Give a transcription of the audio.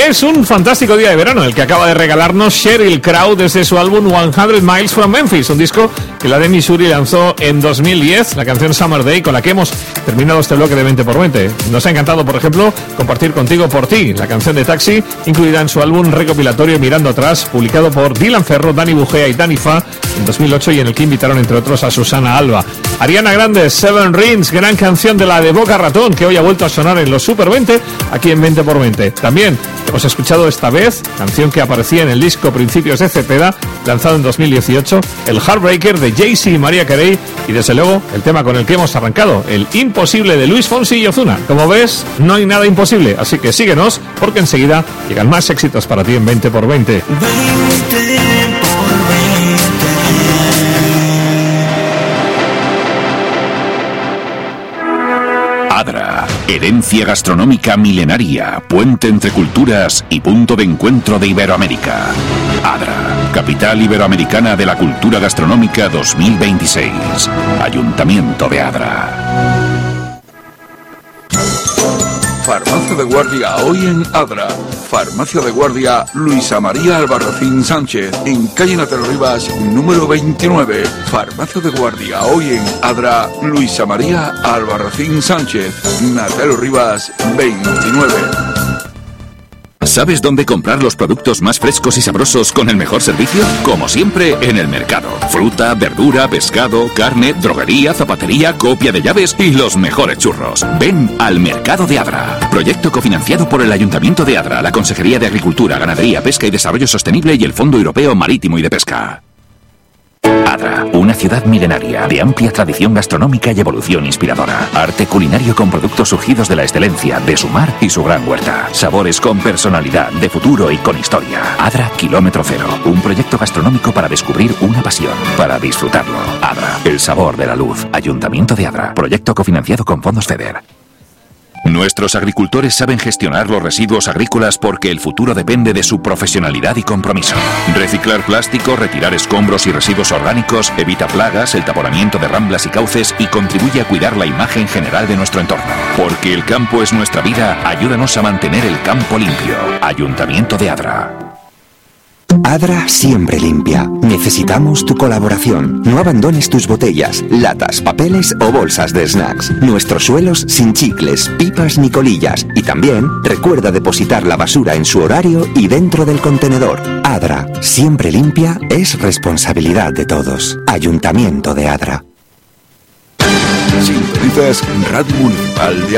Es un fantástico día de verano el que acaba de regalarnos Sheryl Crow desde su álbum 100 Miles from Memphis, un disco que la de Missouri lanzó en 2010, la canción Summer Day, con la que hemos terminado este bloque de 20x20. Nos ha encantado, por ejemplo, compartir contigo Por Ti, la canción de Taxi, incluida en su álbum recopilatorio Mirando Atrás, publicado por Dylan Ferro, Dani Bugea y Dani Fa en 2008, y en el que invitaron entre otros a Susana Alba. Ariana Grande, Seven Rings, gran canción de la de Boca Ratón, que hoy ha vuelto a sonar en los Super 20, aquí en 20x20. También hemos escuchado esta vez, canción que aparecía en el disco Principios de Cepeda, lanzado en 2018, el Heartbreaker de Jay-Z y Mariah Carey, y desde luego el tema con el que hemos arrancado, el Imposible de Luis Fonsi y Ozuna. Como ves, no hay nada imposible, así que síguenos, porque enseguida llegan más éxitos para ti en 20x20. Adra, herencia gastronómica milenaria, puente entre culturas y punto de encuentro de Iberoamérica. Adra, capital iberoamericana de la cultura gastronómica 2026. Ayuntamiento de Adra. Farmacia de Guardia hoy en Adra. Farmacia de Guardia Luisa María Albarracín Sánchez, en calle Natero Rivas, número 29. Farmacia de Guardia hoy en Adra, Luisa María Albarracín Sánchez, Natero Rivas, 29. ¿Sabes dónde comprar los productos más frescos y sabrosos con el mejor servicio? Como siempre, en el mercado. Fruta, verdura, pescado, carne, droguería, zapatería, copia de llaves y los mejores churros. Ven al Mercado de Adra. Proyecto cofinanciado por el Ayuntamiento de Adra, la Consejería de Agricultura, Ganadería, Pesca y Desarrollo Sostenible y el Fondo Europeo Marítimo y de Pesca. Adra, una ciudad milenaria de amplia tradición gastronómica y evolución inspiradora. Arte culinario con productos surgidos de la excelencia de su mar y su gran huerta. Sabores con personalidad, de futuro y con historia. Adra Kilómetro Cero, un proyecto gastronómico para descubrir una pasión, para disfrutarlo. Adra, el sabor de la luz. Ayuntamiento de Adra, proyecto cofinanciado con fondos FEDER. Nuestros agricultores saben gestionar los residuos agrícolas porque el futuro depende de su profesionalidad y compromiso. Reciclar plástico, retirar escombros y residuos orgánicos, evita plagas, el taponamiento de ramblas y cauces y contribuye a cuidar la imagen general de nuestro entorno. Porque el campo es nuestra vida, ayúdanos a mantener el campo limpio. Ayuntamiento de Adra. Adra siempre limpia. Necesitamos tu colaboración. No abandones tus botellas, latas, papeles o bolsas de snacks. Nuestros suelos sin chicles, pipas ni colillas. Y también recuerda depositar la basura en su horario y dentro del contenedor. Adra, siempre limpia, es responsabilidad de todos. Ayuntamiento de Adra. Sintonizas Radio Municipal de